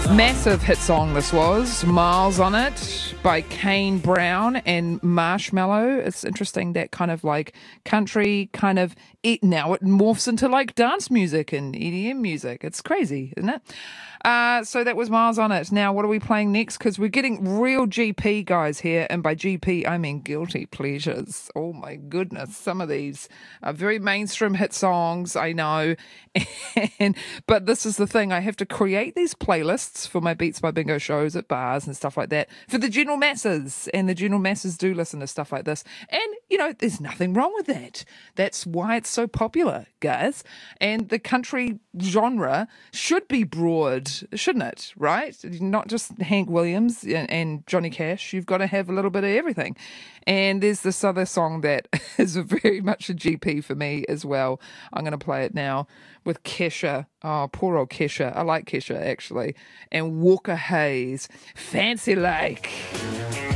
Massive hit song this was. Miles on It by Kane Brown and Marshmello. It's interesting that kind of like country kind of, now it morphs into like dance music and EDM music. It's crazy, isn't it? So that was Miles on It. Now, what are we playing next? Because we're getting real GP guys here. And by GP, I mean guilty pleasures. Oh my goodness. Some of these are very mainstream hit songs, I know. But this is the thing. I have to create these playlists for my Beats by Bingo shows at bars and stuff like that for the general masses. And the general masses do listen to stuff like this. And, you know, there's nothing wrong with that. That's why it's so popular, guys. And the country genre should be broad, shouldn't it? Right? Not just Hank Williams and Johnny Cash. You've got to have a little bit of everything. And there's this other song that is very much a GP for me as well. I'm going to play it now with Kesha. Oh, poor old Kesha. I like Kesha, actually. And Walker Hayes. Fancy Lake.